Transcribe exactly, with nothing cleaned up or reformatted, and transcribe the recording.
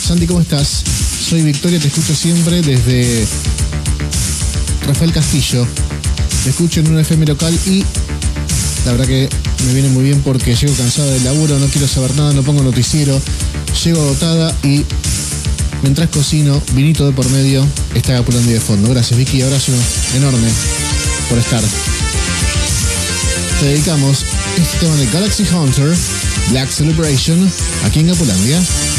Santi, ¿cómo estás? Soy Victoria, te escucho siempre desde Rafael Castillo. Te escucho en una F M local y la verdad que me viene muy bien porque llego cansada del laburo, no quiero saber nada, no pongo noticiero, llego agotada y mientras cocino, vinito de por medio, está Gapulandi de fondo. Gracias, Vicky, abrazo enorme por estar. Te dedicamos este tema de Galaxy Hunter, Black Celebration, aquí en Gapulandia.